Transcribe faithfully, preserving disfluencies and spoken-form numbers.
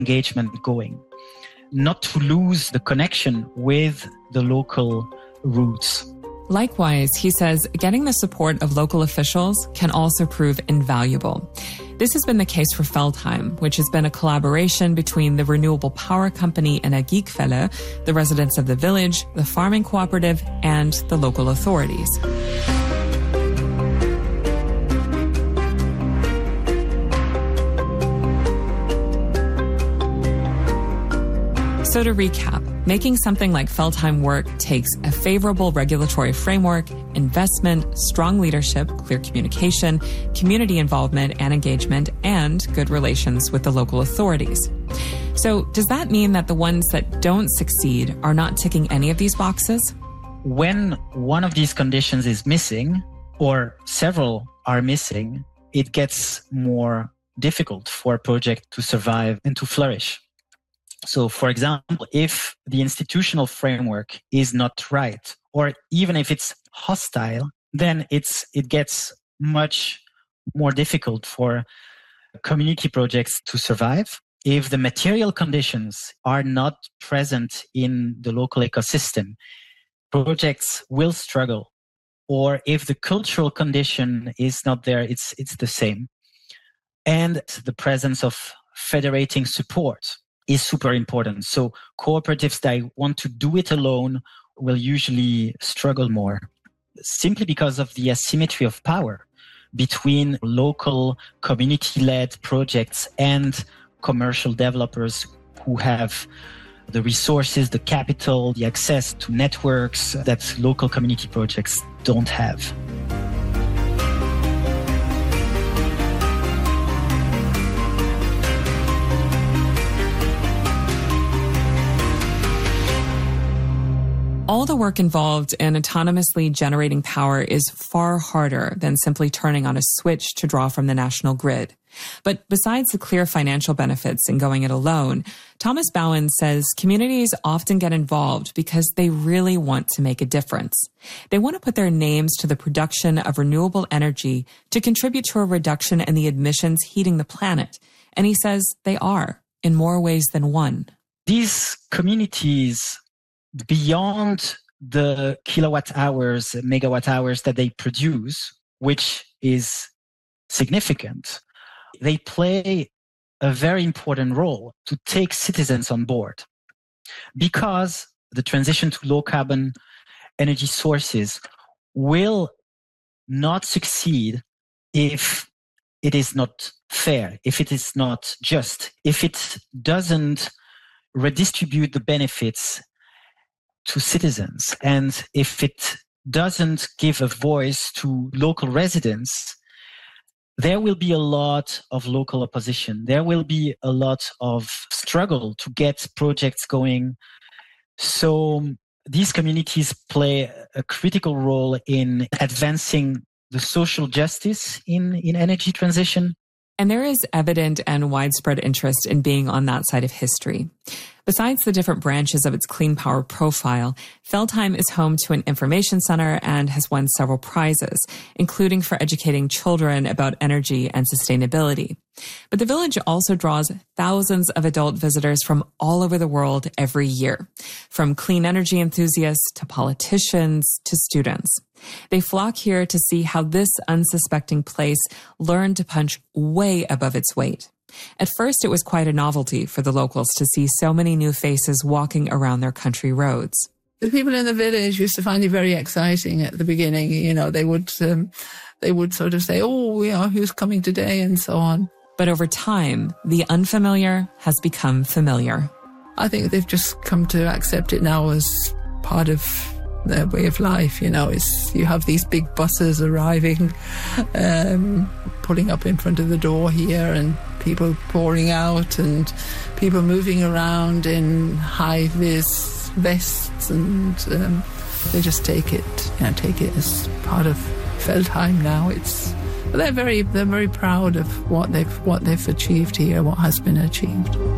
engagement going, not to lose the connection with the local roots. Likewise, he says getting the support of local officials can also prove invaluable. This has been the case for Feldheim, which has been a collaboration between the renewable power company Energiequelle, the residents of the village, the farming cooperative, and the local authorities. So to recap, making something like Feldheim work takes a favorable regulatory framework, investment, strong leadership, clear communication, community involvement and engagement, and good relations with the local authorities. So does that mean that the ones that don't succeed are not ticking any of these boxes? When one of these conditions is missing, or several are missing, it gets more difficult for a project to survive and to flourish. So, for example, if the institutional framework is not right, or even if it's hostile, then it's it gets much more difficult for community projects to survive. If the material conditions are not present in the local ecosystem, projects will struggle. Or if the cultural condition is not there, it's it's the same. And the presence of federating support is super important. So cooperatives that want to do it alone will usually struggle more, simply because of the asymmetry of power between local community-led projects and commercial developers who have the resources, the capital, the access to networks that local community projects don't have. All the work involved in autonomously generating power is far harder than simply turning on a switch to draw from the national grid. But besides the clear financial benefits in going it alone, Thomas Bowen says communities often get involved because they really want to make a difference. They want to put their names to the production of renewable energy to contribute to a reduction in the emissions heating the planet. And he says they are, in more ways than one. These communities, beyond the kilowatt hours, megawatt hours that they produce, which is significant, they play a very important role to take citizens on board, because the transition to low carbon energy sources will not succeed if it is not fair, if it is not just, if it doesn't redistribute the benefits to citizens, and if it doesn't give a voice to local residents, there will be a lot of local opposition. There will be a lot of struggle to get projects going. So these communities play a critical role in advancing the social justice in, in energy transition. And there is evident and widespread interest in being on that side of history. Besides the different branches of its clean power profile, Feldheim is home to an information center and has won several prizes, including for educating children about energy and sustainability. But the village also draws thousands of adult visitors from all over the world every year, from clean energy enthusiasts to politicians to students. They flock here to see how this unsuspecting place learned to punch way above its weight. At first, it was quite a novelty for the locals to see so many new faces walking around their country roads. The people in the village used to find it very exciting at the beginning. You know, they would um, they would sort of say, oh, you know, who's coming today, and so on. But over time, the unfamiliar has become familiar. I think they've just come to accept it now as part of their way of life. You know, it's, you have these big buses arriving, um, pulling up in front of the door here, and people pouring out, and people moving around in high-vis vests, and um, they just take it, you know, take it as part of Feldheim now. It's they're very they're very proud of what they've what they've achieved here, what has been achieved.